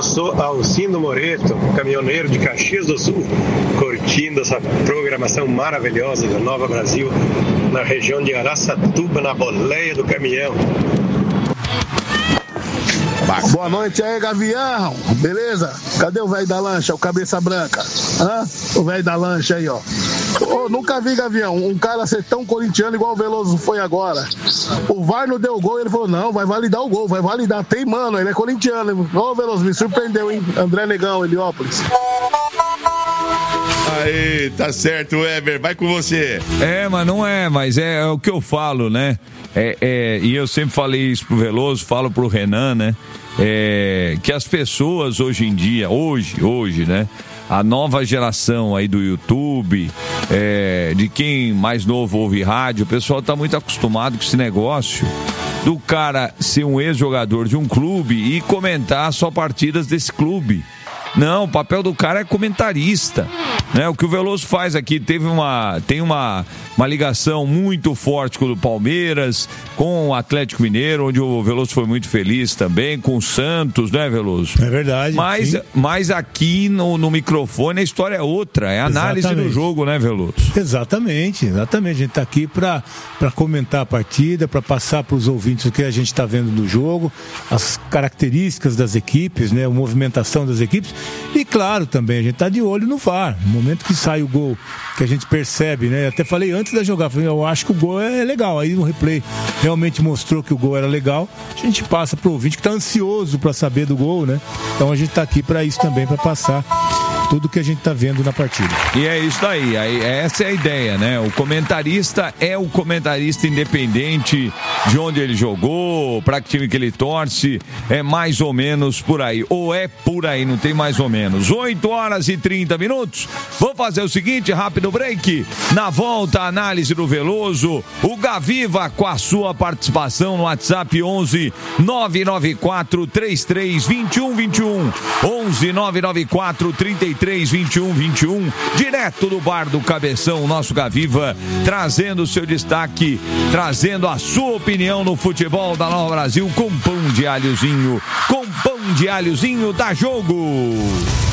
sou Alcindo Moreto, caminhoneiro de Caxias do Sul, curtindo essa programação maravilhosa da Nova Brasil, na região de Araçatuba, na boleia do caminhão. Boa noite aí, Gavião. Beleza? Cadê o velho da lancha, o cabeça branca? Hã? O velho da lancha aí, ó. Nunca vi, Gavião, um cara ser tão corintiano igual o Veloso foi agora. O VAR não deu gol, ele falou, não, vai validar o gol, vai validar. Tem, mano, ele é corintiano. Ô, Veloso, me surpreendeu, hein? André Negão, Heliópolis. Aí, tá certo, Weber, vai com você. Mas é o que eu falo, né? E eu sempre falei isso pro Veloso, falo pro Renan, né? Que as pessoas hoje em dia, hoje, né? A nova geração aí do YouTube, de quem mais novo ouve rádio, o pessoal tá muito acostumado com esse negócio do cara ser um ex-jogador de um clube e comentar só partidas desse clube. Não, o papel do cara é comentarista, né? O que o Veloso faz aqui, tem uma ligação muito forte com o Palmeiras, com o Atlético Mineiro, onde o Veloso foi muito feliz também, com o Santos, né, Veloso? É verdade. Mas aqui no microfone a história é outra, é análise do jogo, né, Veloso? Exatamente. A gente tá aqui para comentar a partida, para passar para os ouvintes o que a gente está vendo do jogo, as características das equipes, né, a movimentação das equipes. E claro, também a gente tá de olho no VAR. No momento que sai o gol, que a gente percebe, né? Até falei antes da jogada, eu acho que o gol é legal. Aí no replay realmente mostrou que o gol era legal. A gente passa pro ouvinte que tá ansioso para saber do gol, né? Então a gente tá aqui para isso também, para passar tudo que a gente tá vendo na partida. E é isso daí, essa é a ideia, né? O comentarista é o comentarista independente de onde ele jogou, para que time que ele torce, é mais ou menos por aí, ou é por aí, não tem mais ou menos. 8h30. Vamos fazer o seguinte, rápido break. Na volta, a análise do Veloso, o Gaviva com a sua participação no WhatsApp 11 994 33 21 21, 11 994 33 21 21, direto do bar do Cabeção, nosso Gaviva, trazendo o seu destaque, trazendo a sua opinião no futebol da Nova Brasil, com pão de alhozinho da Jogo.